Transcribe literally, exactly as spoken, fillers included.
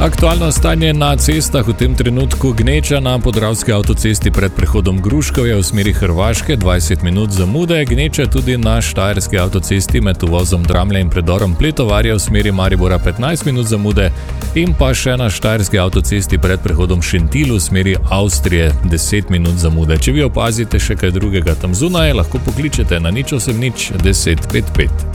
Aktualno stanje na cestah v tem trenutku: gneča na podravski avtocesti pred prehodom Gruškovje v smeri Hrvaške, dvajset minut zamude, gneča tudi na štajerski avtocesti med uvozom Dramlje in predorom Pletovarje v smeri Maribora, petnajst minut zamude, in pa še na štajerski avtocesti pred prehodom Šentilj v smeri Avstrije, deset minut zamude. Če vi opazite še kaj drugega tam zunaj, lahko pokličete na nič osem nič deset pet pet.